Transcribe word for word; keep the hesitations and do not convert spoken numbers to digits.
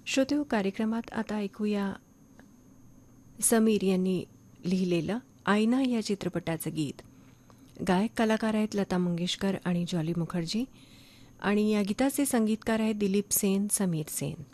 श्रोतेहो, कार्यक्रमात आता ऐकूया समीर यांनी लिहिलेलं आईना या चित्रपटाचं गीत. गायक कलाकार आहेत लता मंगेशकर आणि जॉली मुखर्जी आणि या गीताचे संगीतकार आहेत दिलीप सेन, समीर सेन.